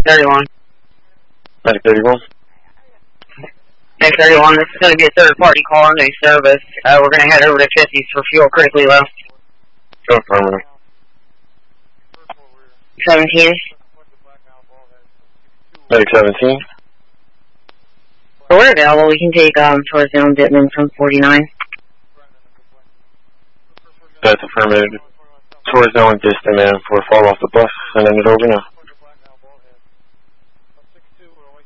31. Medic 31. Medic 31, this is going to be a third-party call on new service. We're going to head over to 50s for fuel critically low. Go affirmative. 17. Medic 17. We're available. We can take towards down Dittman from 49. That's affirmative. Towards down distant man for fall off the bus, sending it over now.